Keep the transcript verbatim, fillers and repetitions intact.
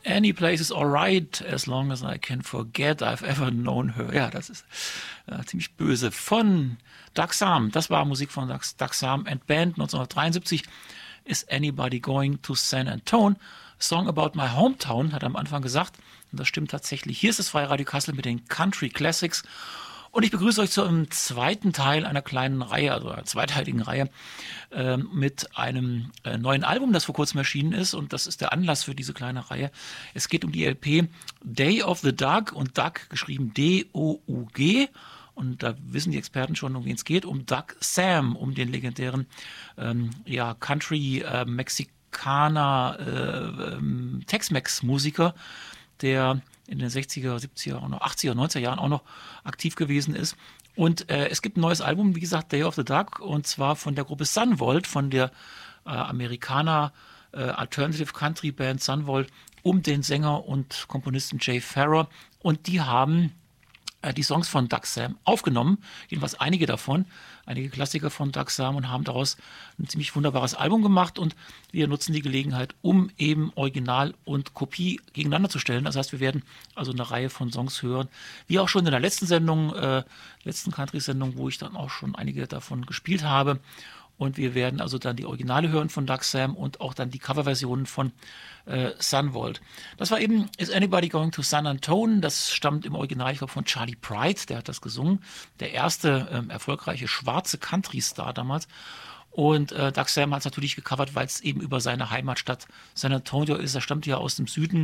Any place is alright, as long as I can forget I've ever known her. Ja, das ist äh, ziemlich böse. Von Doug Sahm, das war Musik von Doug, Doug Sahm and Band. neunzehnhundertdreiundsiebzig ist Anybody Going to San Antone? A Song About My Hometown, hat er am Anfang gesagt. Und das stimmt tatsächlich. Hier ist das Freie Radio Kassel mit den Country Classics. Und ich begrüße euch zum zweiten Teil einer kleinen Reihe, also einer zweiteiligen Reihe, äh, mit einem äh, neuen Album, das vor kurzem erschienen ist. Und das ist der Anlass für diese kleine Reihe. Es geht um die L P Day of the Doug und Doug geschrieben D O U G. Und da wissen die Experten schon, um wen es geht, um Doug Sahm, um den legendären ähm, ja, Country-Mexikaner äh, ähm, Tex-Mex-Musiker, der in den sechziger, siebziger, auch noch achtziger, neunziger Jahren auch noch aktiv gewesen ist. Und äh, es gibt ein neues Album, wie gesagt, Day of the Doug, und zwar von der Gruppe Sunvolt, von der äh, Amerikaner äh, Alternative Country Band Sunvolt, um den Sänger und Komponisten Jay Farrar. Und die haben äh, die Songs von Doug Sahm aufgenommen, jedenfalls einige davon, einige Klassiker von Doug Sahm, und haben daraus ein ziemlich wunderbares Album gemacht. Und wir nutzen die Gelegenheit, um eben Original und Kopie gegeneinander zu stellen. Das heißt, wir werden also eine Reihe von Songs hören, wie auch schon in der letzten Sendung, äh, letzten Country-Sendung, wo ich dann auch schon einige davon gespielt habe. Und wir werden also dann die Originale hören von Doug Sahm und auch dann die Coverversionen von äh, Sunvolt. Das war eben Is Anybody Going to San Antone? Das stammt im Original, ich glaube, von Charlie Pride, der hat das gesungen. Der erste ähm, erfolgreiche schwarze Country-Star damals. Und äh, Doug Sahm hat es natürlich gecovert, weil es eben über seine Heimatstadt San Antonio ist. Er stammt ja aus dem Süden